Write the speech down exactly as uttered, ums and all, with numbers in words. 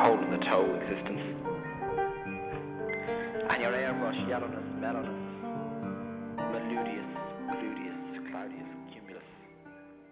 hole in the toe existence. And your airbrush yellowness, mellowness, melodious.